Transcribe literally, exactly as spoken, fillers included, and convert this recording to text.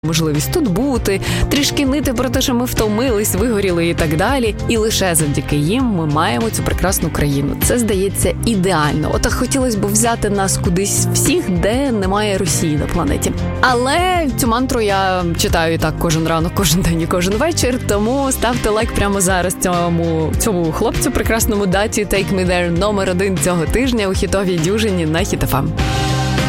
можливість тут бути, трішки нити про те, що ми втомились, вигоріли і так далі. І лише завдяки їм ми маємо цю прекрасну країну. Це, здається, ідеально. Отак хотілося б взяти нас кудись всіх, де немає Росії на планеті. Але цю мантру я читаю і так кожен ранок, кожен день і кожен вечір, тому ставте лайк прямо зараз цьому, цьому хлопцю прекрасному даті Take Me There номер один цього тижня у хітовій дюжині на Хіт еф ем.